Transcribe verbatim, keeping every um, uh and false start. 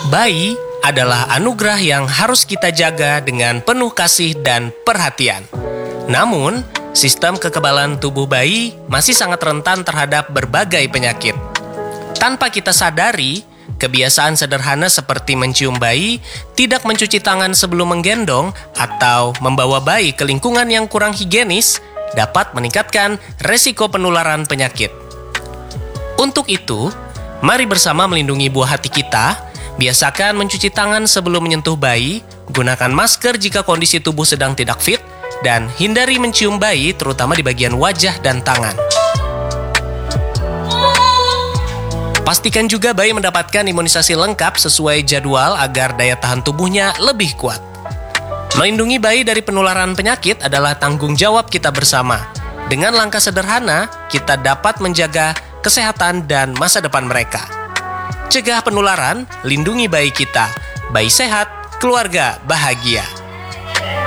Bayi adalah anugerah yang harus kita jaga dengan penuh kasih dan perhatian. Namun, sistem kekebalan tubuh bayi masih sangat rentan terhadap berbagai penyakit. Tanpa kita sadari, kebiasaan sederhana seperti mencium bayi, tidak mencuci tangan sebelum menggendong, atau membawa bayi ke lingkungan yang kurang higienis dapat meningkatkan resiko penularan penyakit. Untuk itu, mari bersama melindungi buah hati kita. Biasakan mencuci tangan sebelum menyentuh bayi, gunakan masker jika kondisi tubuh sedang tidak fit, dan hindari mencium bayi terutama di bagian wajah dan tangan. Pastikan juga bayi mendapatkan imunisasi lengkap sesuai jadwal agar daya tahan tubuhnya lebih kuat. Melindungi bayi dari penularan penyakit adalah tanggung jawab kita bersama. Dengan langkah sederhana, kita dapat menjaga kesehatan dan masa depan mereka. Cegah penularan, lindungi bayi kita. Bayi sehat, keluarga bahagia.